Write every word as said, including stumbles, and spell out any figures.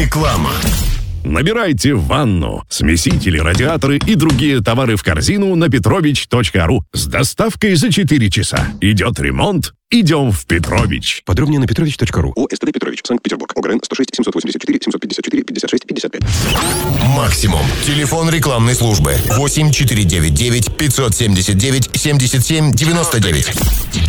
Реклама. Набирайте ванну, смесители, радиаторы и другие товары в корзину на петрович точка ру. С доставкой за четыре часа. Идет ремонт. Идем в Петрович. Подробнее на петрович точка ру. О СТД Петрович, Санкт-Петербург. ОГРН сто шесть семьсот восемьдесят четыре семьсот пятьдесят четыре пятьдесят шесть пятьдесят пять. Максимум. Телефон рекламной службы. восемь четыре девять девять пятьсот семьдесят девять семьдесят семь девяносто девять.